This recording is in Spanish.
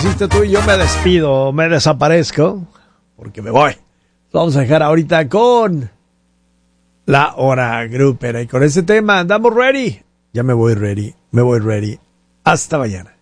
hiciste tú y yo me despido, me desaparezco, porque me voy. Vamos a dejar ahorita con la hora grupera y con este tema andamos ready. Ya me voy ready. Hasta mañana.